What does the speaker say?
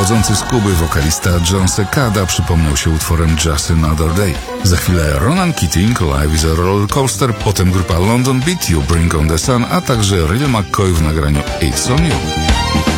Pochodzący z Kuby wokalista John Secada przypomniał się utworem Just Another Day. Za chwilę Ronan Keating, Life is a Roller Coaster, potem grupa London Beat, You Bring on the Sun, a także Real McCoy w nagraniu It's on You.